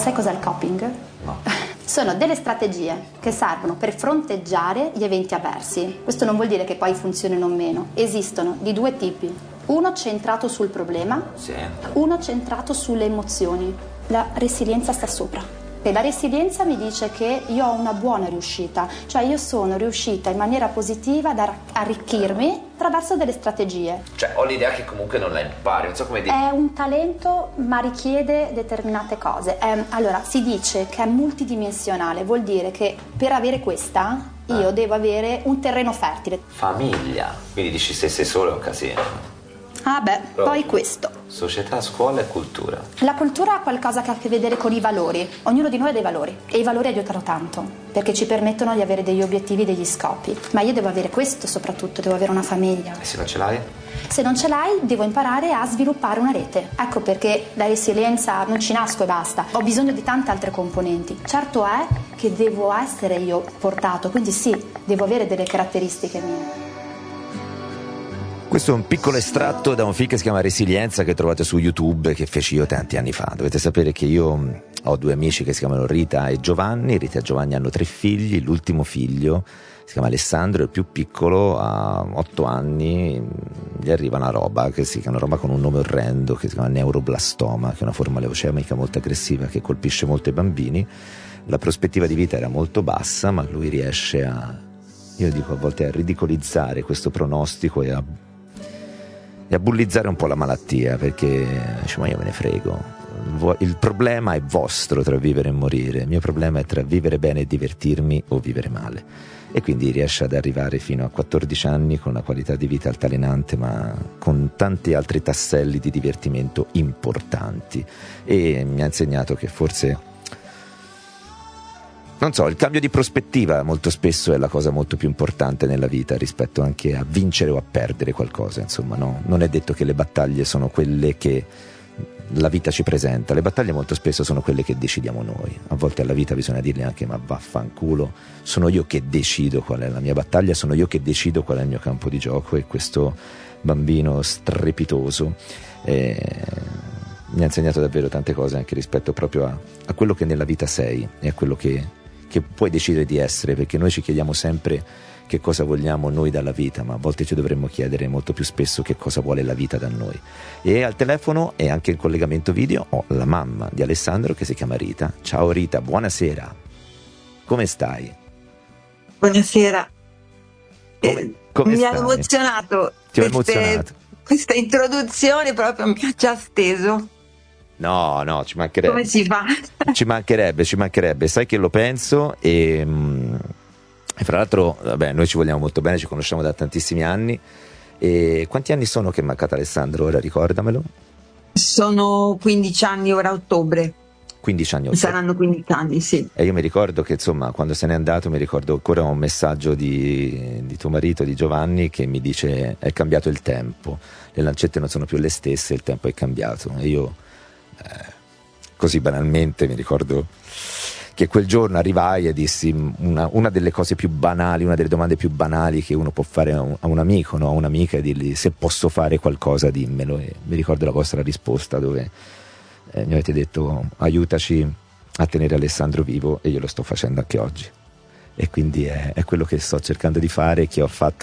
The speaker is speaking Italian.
Sai cos'è il coping? No. Sono delle strategie che servono per fronteggiare gli eventi avversi. Questo non vuol dire che poi funzionino o meno. Esistono di due tipi. Uno centrato sul problema, Sì. uno centrato sulle emozioni. La resilienza sta sopra. E la resilienza mi dice che io ho una buona riuscita, cioè io sono riuscita in maniera positiva ad arricchirmi attraverso delle strategie. Cioè ho l'idea che comunque non la impari, non so come dire. È un talento ma richiede determinate cose. Allora, si dice che è multidimensionale, vuol dire che per avere questa io devo avere un terreno fertile. Famiglia, quindi dici se sei solo è un casino. Ah beh, poi questo. Società, scuola e cultura. La cultura ha qualcosa che ha a che vedere con i valori. Ognuno di noi ha dei valori e i valori aiutano tanto perché ci permettono di avere degli obiettivi, degli scopi. Ma io devo avere questo soprattutto, devo avere una famiglia. E se non ce l'hai? Se non ce l'hai, devo imparare a sviluppare una rete. Ecco perché la resilienza non ci nasco e basta. Ho bisogno di tante altre componenti. Certo è che devo essere io portato, quindi sì, devo avere delle caratteristiche mie. Questo è un piccolo estratto da un film che si chiama Resilienza, che trovate su YouTube, che feci io tanti anni fa. Dovete sapere che io ho due amici che si chiamano Rita e Giovanni. Rita e Giovanni hanno 3 figli, l'ultimo figlio si chiama Alessandro, il più piccolo ha 8 anni, gli arriva una roba con un nome orrendo che si chiama neuroblastoma, che è una forma leucemica molto aggressiva che colpisce molto i bambini. La prospettiva di vita era molto bassa, ma lui riesce io dico a volte, a ridicolizzare questo pronostico e a bullizzare un po' la malattia, perché dice, ma io me ne frego, il problema è vostro tra vivere e morire, il mio problema è tra vivere bene e divertirmi o vivere male. E quindi riesce ad arrivare fino a 14 anni con una qualità di vita altalenante, ma con tanti altri tasselli di divertimento importanti. E mi ha insegnato che forse, non so, il cambio di prospettiva molto spesso è la cosa molto più importante nella vita rispetto anche a vincere o a perdere qualcosa. Insomma, no? Non è detto che le battaglie sono quelle che la vita ci presenta, le battaglie molto spesso sono quelle che decidiamo noi. A volte alla vita bisogna dirle anche ma vaffanculo, sono io che decido qual è la mia battaglia, sono io che decido qual è il mio campo di gioco. E questo bambino strepitoso mi ha insegnato davvero tante cose anche rispetto proprio a quello che nella vita sei e a quello che puoi decidere di essere, perché noi ci chiediamo sempre che cosa vogliamo noi dalla vita, ma a volte ci dovremmo chiedere molto più spesso che cosa vuole la vita da noi. E al telefono e anche in collegamento video ho la mamma di Alessandro che si chiama Rita. Ciao Rita, buonasera, come stai? Buonasera. Come mi stai? Ha emozionato. Ti ho emozionato. Questa introduzione proprio mi ha già steso. No, ci mancherebbe. Come si fa? Ci mancherebbe, sai che lo penso e fra l'altro, vabbè, noi ci vogliamo molto bene, ci conosciamo da tantissimi anni. E quanti anni sono che è mancato Alessandro? Ora ricordamelo. Sono 15 anni ora a ottobre. 15 anni. Saranno 15 anni, sì. E io mi ricordo che insomma quando se n'è andato mi ricordo ancora un messaggio di tuo marito, di Giovanni, che mi dice è cambiato il tempo, le lancette non sono più le stesse, il tempo è cambiato. E io così banalmente mi ricordo che quel giorno arrivai e dissi una delle cose più banali, una delle domande più banali che uno può fare a un amico, no? A un'amica, e dirgli se posso fare qualcosa dimmelo. E mi ricordo la vostra risposta dove mi avete detto aiutaci a tenere Alessandro vivo, e io lo sto facendo anche oggi, e quindi è quello che sto cercando di fare, che ho fatto